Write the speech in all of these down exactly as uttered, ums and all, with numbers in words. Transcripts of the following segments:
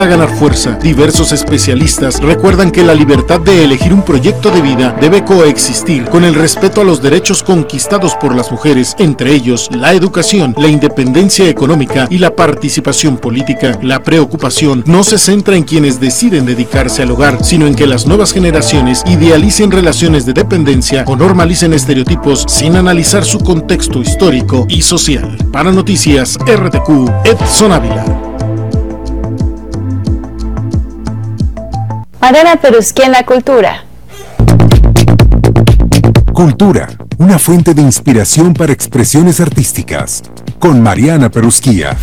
ganar fuerza. Diversos especialistas recuerdan que la libertad de elegir un proyecto de vida debe coexistir con el respeto a los derechos conquistados por las mujeres, entre ellos la educación, la independencia económica y la participación política. La preocupación no se centra en quienes deciden dedicarse al hogar, sino en que las nuevas generaciones idealicen relaciones de dependencia o normalicen estereotipos sin analizar su contexto histórico y social. Para Noticias R T Q, Edson Ávila. Mariana Perusquía en la cultura. Cultura, una fuente de inspiración para expresiones artísticas. Con Mariana Perusquía.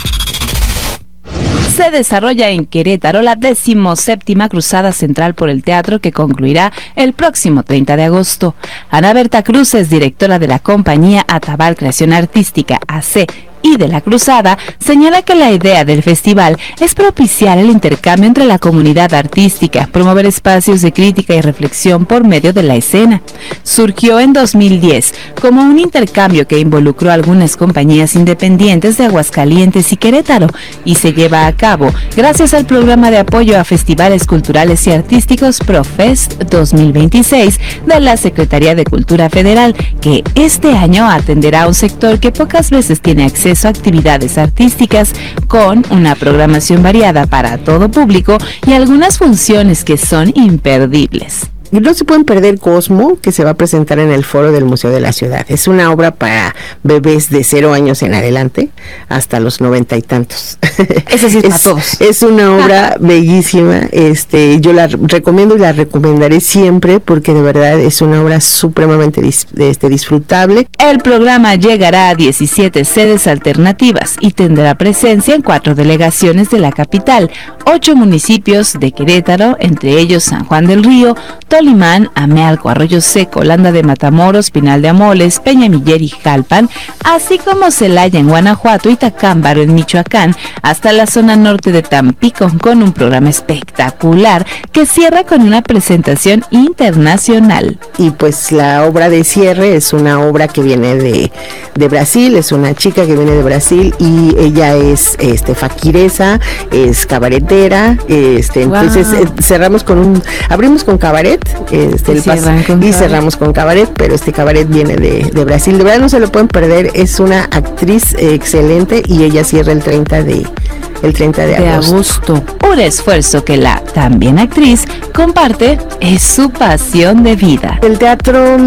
Se desarrolla en Querétaro la decimoséptima Cruzada Central por el Teatro, que concluirá el próximo treinta de agosto. Ana Berta Cruz es directora de la compañía Atabal Creación Artística, A C, y de la Cruzada, señala que la idea del festival es propiciar el intercambio entre la comunidad artística, promover espacios de crítica y reflexión por medio de la escena. Surgió en dos mil diez como un intercambio que involucró a algunas compañías independientes de Aguascalientes y Querétaro, y se lleva a cabo gracias al programa de apoyo a festivales culturales y artísticos ProFest dos mil veintiséis de la Secretaría de Cultura Federal, que este año atenderá a un sector que pocas veces tiene acceso a actividades artísticas, con una programación variada para todo público y algunas funciones que son imperdibles. No se pueden perder Cosmo, que se va a presentar en el foro del Museo de la Ciudad. Es una obra para bebés de cero años en adelante hasta los noventa y tantos. Eso sí es, es para todos. Es una obra bellísima. Este, yo la recomiendo y la recomendaré siempre, porque de verdad es una obra supremamente dis, este, disfrutable. El programa llegará a diecisiete sedes alternativas y tendrá presencia en cuatro delegaciones de la capital, ocho municipios de Querétaro, entre ellos San Juan del Río, Tolimán, Amealco, Arroyo Seco, Landa de Matamoros, Pinal de Amoles, Peñamiller y Jalpan, así como Celaya en Guanajuato y Tacámbaro en Michoacán, hasta la zona norte de Tampico, con un programa espectacular que cierra con una presentación internacional. Y pues la obra de cierre es una obra que viene de, de Brasil, es una chica que viene de Brasil y ella es este faquiresa, es cabaretera, este, wow. Entonces eh, cerramos con un, abrimos con cabaret, Este, el pas- con y cerramos con cabaret, pero este cabaret viene de, de Brasil. De verdad no se lo pueden perder, es una actriz eh, excelente, y ella cierra el treinta de el treinta de agosto. Un esfuerzo que la también actriz comparte, es su pasión de vida. El teatro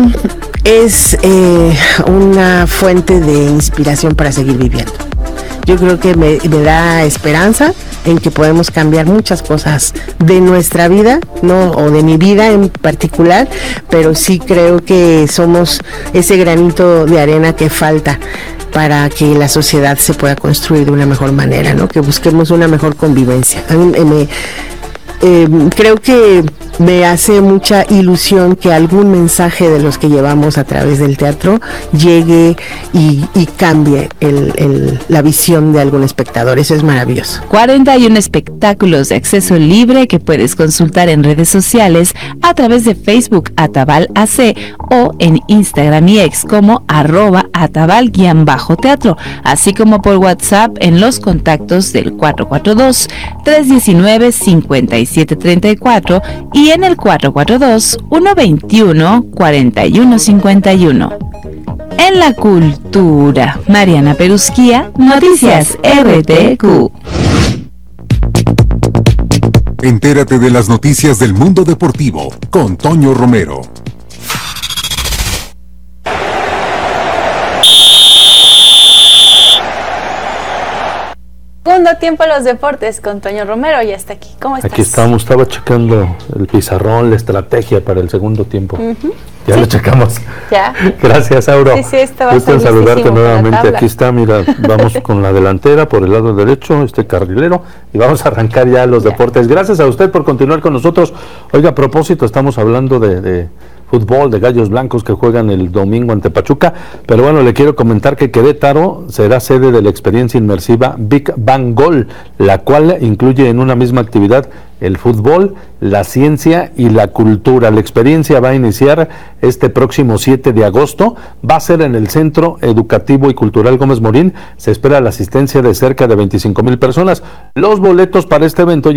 es eh, una fuente de inspiración para seguir viviendo. Yo creo que me, me da esperanza en que podemos cambiar muchas cosas de nuestra vida, no, o de mi vida en particular, pero sí creo que somos ese granito de arena que falta para que la sociedad se pueda construir de una mejor manera, ¿no? Que busquemos una mejor convivencia. A mí me, eh, creo que me hace mucha ilusión que algún mensaje de los que llevamos a través del teatro llegue y, y cambie el, el, la visión de algún espectador. Eso es maravilloso. cuarenta y uno espectáculos de acceso libre que puedes consultar en redes sociales a través de Facebook Atabal A C o en Instagram y X como arroba atabal-teatro, así como por WhatsApp en los contactos del cuatro cuatro dos, tres uno nueve, cinco siete tres cuatro y en el cuatro cuatro dos, uno dos uno, cuatro uno cinco uno. En la cultura, Mariana Perusquía, Noticias R T Q. Entérate de las noticias del mundo deportivo con Toño Romero. Segundo tiempo de los deportes con Toño Romero, ya está aquí. ¿Cómo estás? Aquí estamos, estaba checando el pizarrón, la estrategia para el segundo tiempo. Uh-huh. Ya sí. Lo checamos. Ya. Gracias, Auro. Sí, sí, esto va Gusto en saludarte nuevamente. Aquí está, mira, vamos con la delantera por el lado derecho, este carrilero, y vamos a arrancar ya los ya. deportes. Gracias a usted por continuar con nosotros. Oiga, a propósito, estamos hablando de, de fútbol de Gallos Blancos que juegan el domingo ante Pachuca. Pero bueno, le quiero comentar que Querétaro será sede de la experiencia inmersiva Big Bang Gol, la cual incluye en una misma actividad el fútbol, la ciencia y la cultura. La experiencia va a iniciar este próximo siete de agosto, va a ser en el Centro Educativo y Cultural Gómez Morín. Se espera la asistencia de cerca de veinticinco mil personas. Los boletos para este evento